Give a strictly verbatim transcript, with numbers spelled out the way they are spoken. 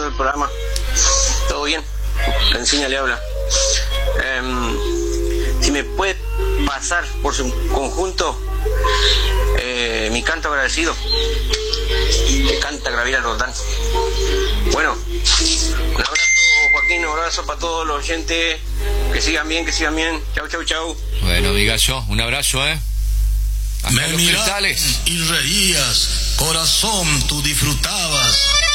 el programa? ¿Todo bien? Encina le habla. Eh, si me puede pasar por su conjunto eh, mi canto agradecido, que canta Gabriela Roldán. Bueno, un abrazo, Joaquín, un abrazo para todos los oyentes. Que sigan bien, que sigan bien. Chau, chau, chau. Bueno, amigazo, un abrazo, ¿eh? Hasta Me los mirabas cristales. y reías, corazón, tú disfrutabas.